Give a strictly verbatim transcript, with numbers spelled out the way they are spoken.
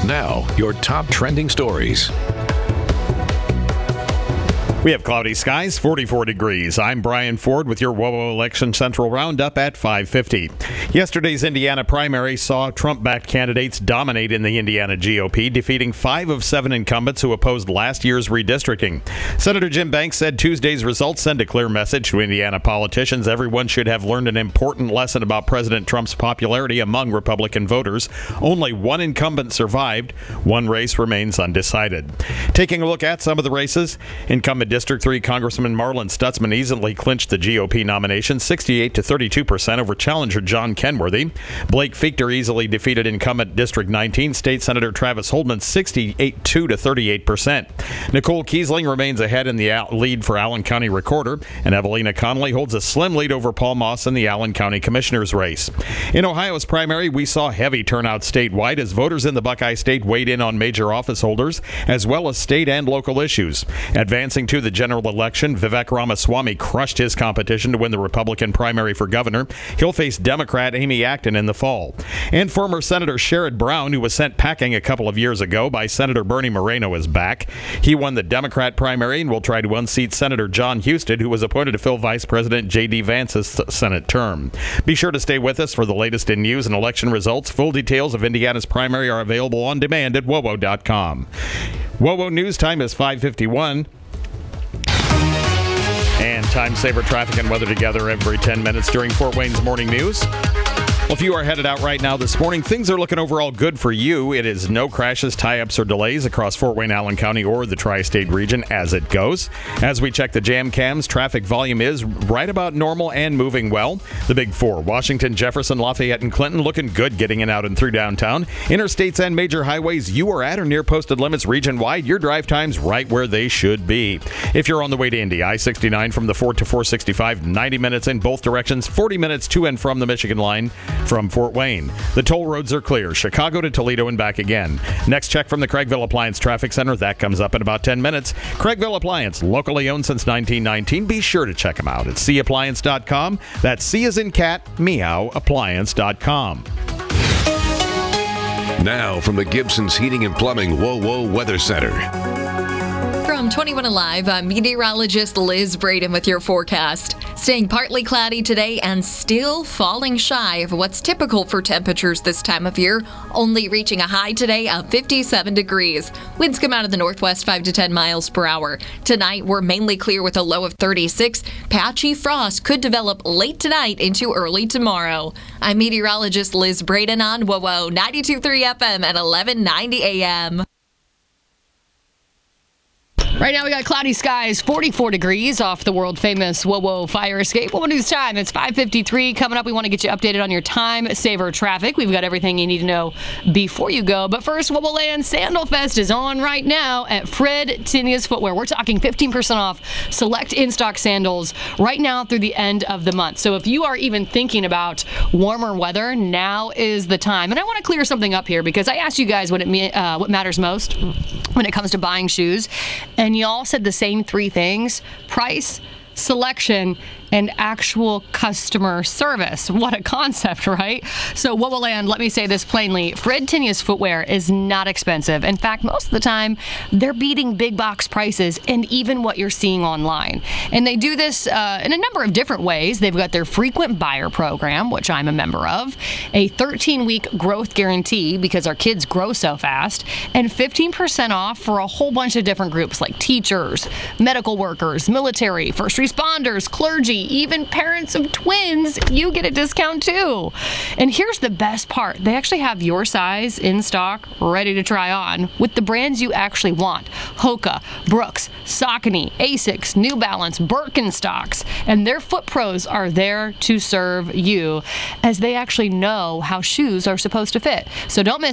Now, your top trending stories. We have cloudy skies, forty-four degrees. I'm Brian Ford with your WOWO Election Central Roundup at five fifty. Yesterday's Indiana primary saw Trump-backed candidates dominate in the Indiana G O P, defeating five of seven incumbents who opposed last year's redistricting. Senator Jim Banks said Tuesday's results send a clear message to Indiana politicians. Everyone should have learned an important lesson about President Trump's popularity among Republican voters. Only one incumbent survived. One race remains undecided. Taking a look at some of the races, incumbent District three Congressman Marlin Stutzman easily clinched the G O P nomination, sixty-eight to thirty-two percent over challenger John Kenworthy. Blake Fichter easily defeated incumbent District nineteen State Senator Travis Holdman, sixty-eight to thirty-eight percent. Nicole Kiesling remains ahead in the lead for Allen County Recorder, and Evelina Connolly holds a slim lead over Paul Moss in the Allen County Commissioner's race. In Ohio's primary, we saw heavy turnout statewide as voters in the Buckeye State weighed in on major office holders, as well as state and local issues. Advancing to the general election, Vivek Ramaswamy crushed his competition to win the Republican primary for governor. He'll face Democrat Amy Acton in the fall. And former Senator Sherrod Brown, who was sent packing a couple of years ago by Senator Bernie Moreno, is back. He won the Democrat primary and will try to unseat Senator John Husted, who was appointed to fill Vice President J D. Vance's Senate term. Be sure to stay with us for the latest in news and election results. Full details of Indiana's primary are available on demand at W O W O dot com. WOWO News Time is five fifty-one. And time saver traffic and weather together every ten minutes during Fort Wayne's morning news. Well, if you are headed out right now this morning, things are looking overall good for you. It is no crashes, tie-ups, or delays across Fort Wayne, Allen County, or the tri-state region as it goes. As we check the jam cams, traffic volume is right about normal and moving well. The big four, Washington, Jefferson, Lafayette, and Clinton, looking good getting in, out, and through downtown. Interstates and major highways, you are at or near posted limits region-wide. Your drive times right where they should be. If you're on the way to Indy, I sixty-nine from the Fort to four sixty-five, ninety minutes in both directions, forty minutes to and from the Michigan line from Fort Wayne. The toll roads are clear, Chicago to Toledo and back again. Next check from the Craigville Appliance Traffic Center. That comes up in about ten minutes. Craigville Appliance, locally owned since nineteen nineteen. Be sure to check them out at c appliance dot com. That's C as in cat, meow, appliance dot com. Now from the Gibson's Heating and Plumbing WOWO Weather Center. From twenty-one Alive, I'm meteorologist Liz Braden with your forecast. Staying partly cloudy today and still falling shy of what's typical for temperatures this time of year, only reaching a high today of fifty-seven degrees. Winds come out of the northwest five to ten miles per hour. Tonight, we're mainly clear with a low of thirty-six. Patchy frost could develop late tonight into early tomorrow. I'm meteorologist Liz Braden on WOWO ninety-two point three F M at eleven ninety A M. Right now we got cloudy skies, forty-four degrees off the world-famous WOWO fire escape. WOWO News time, it's five fifty-three. Coming up, we want to get you updated on your time saver traffic. We've got everything you need to know before you go. But first, WOWO Land Sandal Fest is on right now at Fred Tinius Footwear. We're talking fifteen percent off select in-stock sandals right now through the end of the month. So if you are even thinking about warmer weather, now is the time. And I want to clear something up here because I asked you guys what, it, uh, what matters most when it comes to buying shoes. And you all said the same three things: price, selection, and actual customer service. What a concept, right? So WOWO Land, let me say this plainly, Fred Tinius Footwear is not expensive. In fact, most of the time, they're beating big box prices and even what you're seeing online. And they do this uh, in a number of different ways. They've got their frequent buyer program, which I'm a member of, a thirteen-week growth guarantee because our kids grow so fast, and fifteen percent off for a whole bunch of different groups like teachers, medical workers, military, first responders, clergy, even parents of twins. You get a discount too. And here's the best part. They actually have your size in stock, ready to try on with the brands you actually want. Hoka, Brooks, Saucony, Asics, New Balance, Birkenstocks, and their foot pros are there to serve you as they actually know how shoes are supposed to fit. So don't miss